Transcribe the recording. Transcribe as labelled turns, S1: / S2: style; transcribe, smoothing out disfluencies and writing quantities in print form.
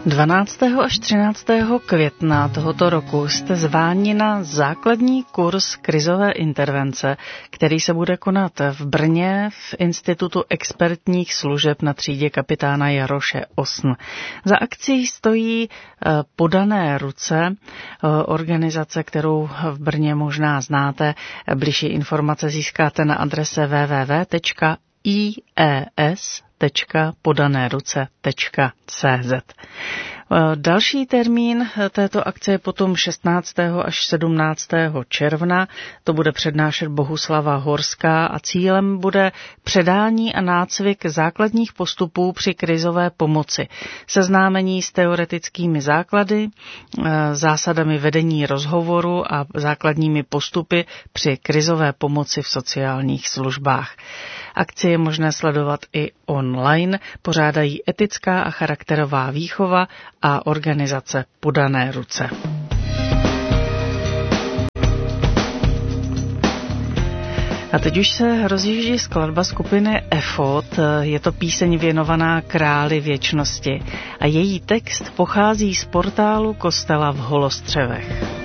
S1: 12. až 13. května tohoto roku jste zváni na základní kurz krizové intervence, který se bude konat v Brně v Institutu expertních služeb na třídě kapitána Jaroše Osn. Za akcí stojí Podané ruce, organizace, kterou v Brně možná znáte. Bližší informace získáte na adrese www.ies.podaneruce.cz. Další termín této akce je potom 16. až 17. června. To bude přednášet Bohuslava Horská a cílem bude předání a nácvik základních postupů při krizové pomoci. Seznámení s teoretickými základy, zásadami vedení rozhovoru a základními postupy při krizové pomoci v sociálních službách. Akci je možné sledovat i online, pořádají etická a charakterová výchova a organizace Podané ruce. A teď už se rozjíždí skladba skupiny Efod, je to píseň věnovaná králi věčnosti a její text pochází z portálu kostela v Holostřevech.